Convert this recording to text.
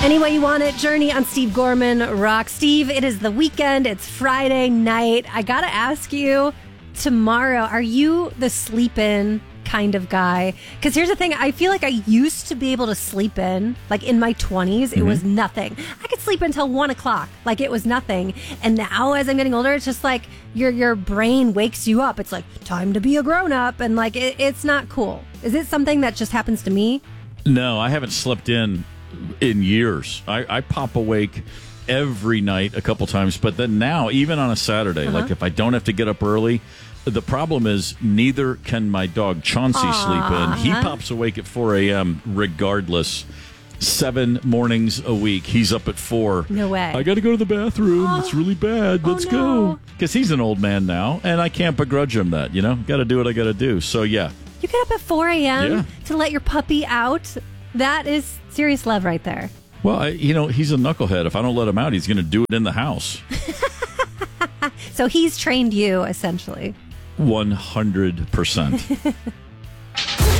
Any way you want it, Journey on Steve Gorman Rock. Steve, it is the weekend. It's Friday night. I got to ask you, tomorrow, are you the sleep-in kind of guy? Because here's the thing. I feel like I used to be able to sleep in, like in my 20s. It was nothing. I could sleep until 1 o'clock. Like it was nothing. And now as I'm getting older, it's just like your brain wakes you up. It's like, time to be a grown-up. And like, it's not cool. Is it something that just happens to me? No, I haven't slept in years. I pop awake every night a couple times, but then now, even on a Saturday, like if I don't have to get up early, the problem is neither can my dog Chauncey sleep in. He pops awake at 4 a.m. regardless. 7 mornings a week. He's up at 4. No way. I got to go to the bathroom. It's really bad. Let's go. Because he's an old man now, and I can't begrudge him that, Got to do what I got to do. So, yeah. You get up at 4 a.m. to let your puppy out? That is serious love right there. Well, he's a knucklehead. If I don't let him out, he's going to do it in the house. So he's trained you, essentially. 100%.